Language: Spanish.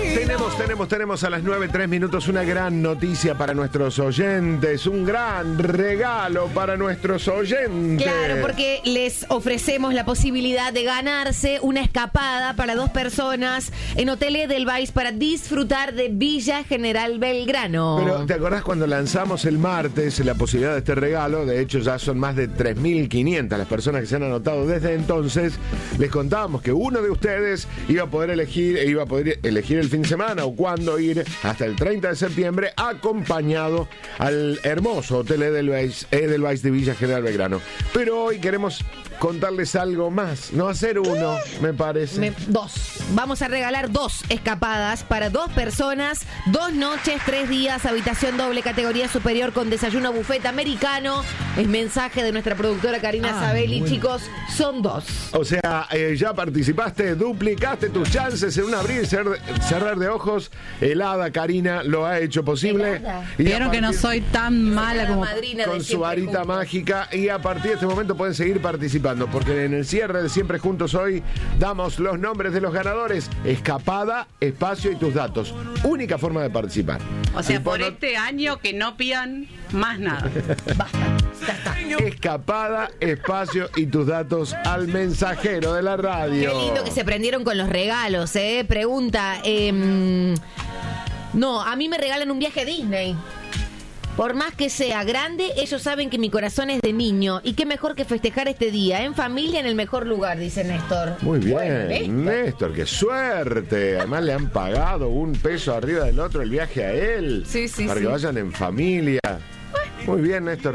Tenemos a las 9:03 una gran noticia para nuestros oyentes, un gran regalo para nuestros oyentes. Claro, porque les ofrecemos la posibilidad de ganarse una escapada para 2 personas en Hotel Edelweiss para disfrutar de Villa General Belgrano. Pero, ¿te acordás cuando lanzamos el martes la posibilidad de este regalo? De hecho, ya son más de 3.500 las personas que se han anotado desde entonces. Les contábamos que uno de ustedes iba a poder elegir el fin de semana o cuándo ir hasta el 30 de septiembre acompañado al hermoso Hotel Edelweiss de Villa General Belgrano. Pero hoy queremos contarles algo más, no hacer uno, me parece. 2. Vamos a regalar 2 escapadas para 2 personas, 2 noches, 3 días, habitación doble, categoría superior con desayuno buffet americano. Es mensaje de nuestra productora Karina Sabelli, bueno. Chicos, son 2. O sea, ya participaste, duplicaste tus chances en un abrir y cerrar de ojos. El hada Karina lo ha hecho posible. Vieron que no soy tan mala como con su varita mágica, y a partir de este momento pueden seguir participando, porque en el cierre de Siempre Juntos hoy damos los nombres de los ganadores: escapada, espacio y tus datos. Única forma de participar. O sea, por este año que no pidan más nada. Basta. Escapada, espacio y tus datos al mensajero de la radio. Qué lindo que se prendieron con los regalos, Pregunta, no, a mí me regalan un viaje a Disney. Por más que sea grande, ellos saben que mi corazón es de niño. Y qué mejor que festejar este día, en familia, en el mejor lugar, dice Néstor. Muy bien, bueno, Néstor, qué suerte. Además le han pagado un peso arriba del otro el viaje a él. Sí, para que vayan en familia. Muy bien, Néstor.